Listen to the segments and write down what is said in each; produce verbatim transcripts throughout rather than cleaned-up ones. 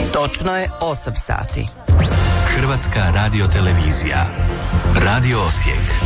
Točno je osam sati. Hrvatska radiotelevizija. Radio Osijek.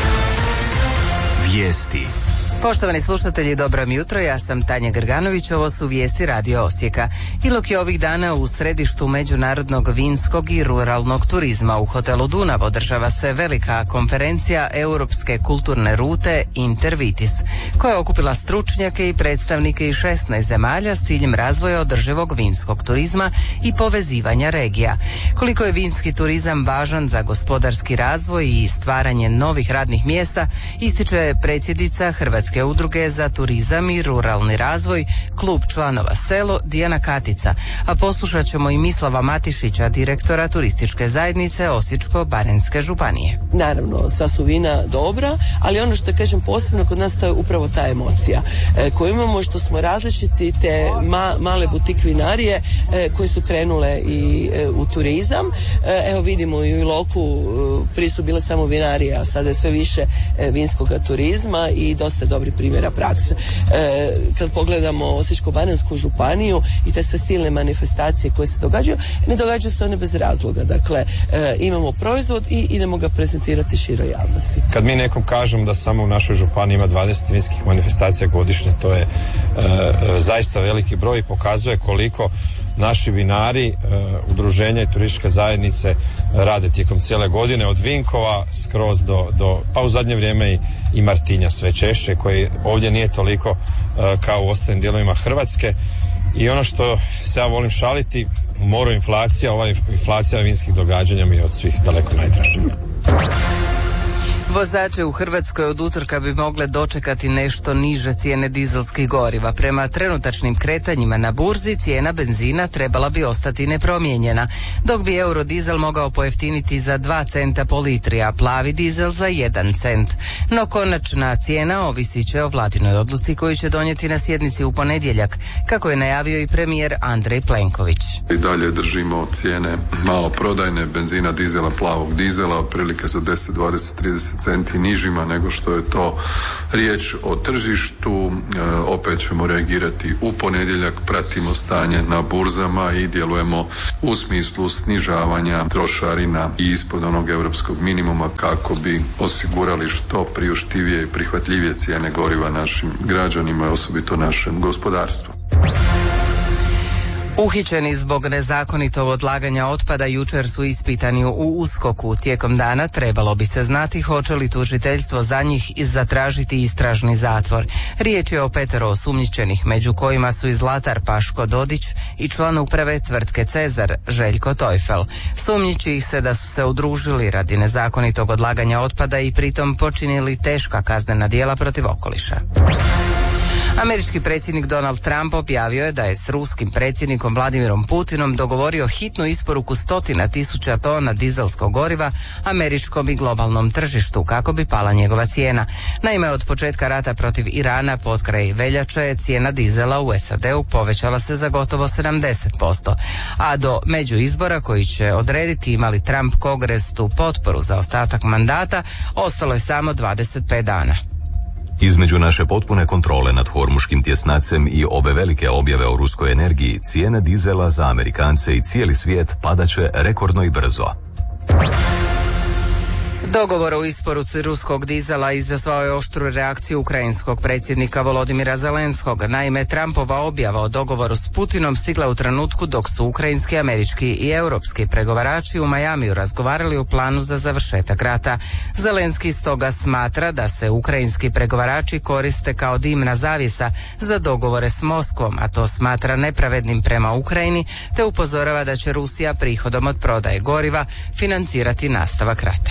Vijesti. Poštovani slušatelji, dobro mi jutro, ja sam Tanja Grganović, ovo su vijesti Radio Osijeka. Ilok je ovih dana u središtu međunarodnog vinskog i ruralnog turizma. U hotelu Dunav održava se velika konferencija Europske kulturne rute Intervitis, koja je okupila stručnjake i predstavnike iz šesnaest zemalja s ciljem razvoja održivog vinskog turizma i povezivanja regija. Koliko je vinski turizam važan za gospodarski razvoj i stvaranje novih radnih mjesta, ističe predsjednica Hrvatske udruge za turizam i ruralni razvoj, klub članova Selo, Dijana Katica, a poslušat ćemo i Mislava Matišića, direktora turističke zajednice Osječko-baranjske županije. Naravno, sva su vina dobra, ali ono što kažem posebno kod nas to je upravo ta emocija e, koju imamo, što smo različiti, te ma, male butik vinarije e, koje su krenule i e, u turizam. E, evo vidimo i u Iloku e, prije su bile samo vinarije, a sada je sve više e, vinskog turizma i dosta dobri primjera prakse. E, kad pogledamo Osječko-baranjsku županiju i te sve silne manifestacije koje se događaju, ne događaju se one bez razloga. Dakle, e, imamo proizvod i idemo ga prezentirati široj javnosti. Kad mi nekom kažemo da samo u našoj županiji ima dvadeset vinskih manifestacija godišnje, to je e, e, zaista veliki broj i pokazuje koliko naši vinari, e, udruženja i turističke zajednice rade tijekom cijele godine, od vinkova skroz do, do pa u zadnje vrijeme i, i Martinja sve češće, koji ovdje nije toliko e, kao u ostalim dijelovima Hrvatske. I ono što se ja volim šaliti, u moru inflacija, ova inflacija vinskih događanja mi je od svih daleko najdražija. Vozače u Hrvatskoj od utorka bi mogle dočekati nešto niže cijene dizelskih goriva. Prema trenutačnim kretanjima na burzi cijena benzina trebala bi ostati nepromijenjena, dok bi eurodizel mogao pojeftiniti za dva centa po litri, a plavi dizel za jedan cent. No konačna cijena ovisit će o vladinoj odluci koju će donijeti na sjednici u ponedjeljak, kako je najavio i premijer Andrej Plenković. I dalje držimo cijene maloprodajne benzina, dizela, plavog dizela otprilike za deset, dvadeset, trideset centi nižima nego što je to riječ o tržištu. E, opet ćemo reagirati u ponedjeljak, pratimo stanje na burzama i djelujemo u smislu snižavanja trošarina i ispod onog europskog minimuma kako bi osigurali što priuštivije i prihvatljivije cijene goriva našim građanima i osobito našem gospodarstvu. Uhićeni zbog nezakonitog odlaganja otpada jučer su ispitani u USKOK-u. Tijekom dana trebalo bi se znati hoće li tužiteljstvo za njih zatražiti istražni zatvor. Riječ je o petero osumnjičenih, među kojima su i zlatar Paško Dodić i član uprave tvrtke Cezar Željko Tojfel. Sumnjiči ih se da su se udružili radi nezakonitog odlaganja otpada i pritom počinili teška kaznena djela protiv okoliša. Američki predsjednik Donald Trump objavio je da je s ruskim predsjednikom Vladimirom Putinom dogovorio hitnu isporuku stotina tisuća tona dizelskog goriva američkom i globalnom tržištu kako bi pala njegova cijena. Naime, od početka rata protiv Irana potkraj veljače cijena dizela u S A D-u povećala se za gotovo sedamdeset posto, a do međuizbora koji će odrediti ima li Trump kongresnu potporu za ostatak mandata ostalo je samo dvadeset pet dana. Između naše potpune kontrole nad hormuškim tjesnacem i ove velike objave o ruskoj energiji, cijene dizela za Amerikance i cijeli svijet padaće rekordno i brzo. Dogovor o isporuci ruskog dizela izazvao je oštru reakciju ukrajinskog predsjednika Volodimira Zelenskog. Naime, Trumpova objava o dogovoru s Putinom stigla u trenutku dok su ukrajinski, američki i europski pregovarači u Majamiju razgovarali o planu za završetak rata. Zelenski stoga smatra da se ukrajinski pregovarači koriste kao dimna zavjesa za dogovore s Moskvom, a to smatra nepravednim prema Ukrajini, te upozorava da će Rusija prihodom od prodaje goriva financirati nastavak rata.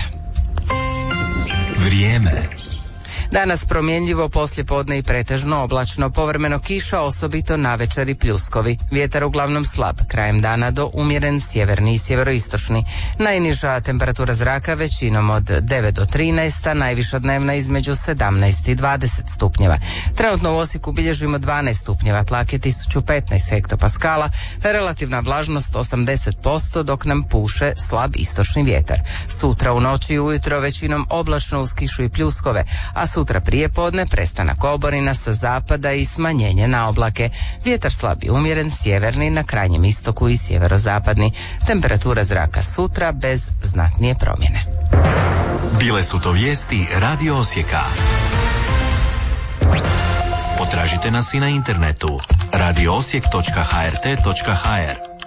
Vrijeme. Danas promjenljivo, poslijepodne i pretežno oblačno, povremeno kiša, osobito navečer i pljuskovi. Vjetar uglavnom slab, krajem dana do umjeren sjeverni i sjeveroistočni. Najniža temperatura zraka većinom od devet do trinaest, a najviša dnevna između sedamnaest i dvadeset stupnjeva. Trenutno u Osijeku bilježimo dvanaest stupnjeva, tlak je tisuću petnaest hektopaskala, relativna vlažnost osamdeset posto, dok nam puše slab istočni vjetar. Sutra u noći i ujutro većinom oblačno uz kišu i pljuskove, a Sutra prije podne prestanak oborina sa zapada i smanjenje na oblake. Vjetar slab i umjeren, sjeverni na krajnjem istoku i sjeverozapadni. Temperatura zraka sutra bez znatnije promjene. Bile su to vijesti Radio Osijeka. Potražite nas i na internetu radio osijek točka h r t točka h r.